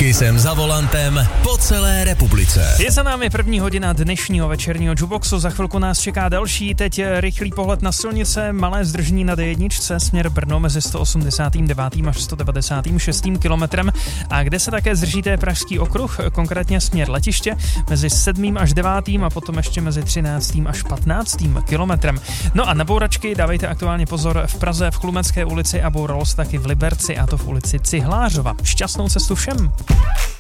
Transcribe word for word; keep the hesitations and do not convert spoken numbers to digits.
Kisem za volantem po celé republice. Je za námi první hodina dnešního večerního Juboxu, za chvilku nás čeká další, teď rychlý pohled na silnice, malé zdržení na D jedna, směr Brno mezi sto osmdesátým devátým až sto devadesátým šestým kilometrem, a kde se také zdržíte Pražský okruh, konkrétně směr Letiště mezi sedmým až devátým a potom ještě mezi třináctým až patnáctým kilometrem. No a na bouračky dávejte aktuálně pozor v Praze v Chlumecké ulici a bouralo se taky v Liberci, a to v ulici Cihlářova. Šťastnou cestu všem!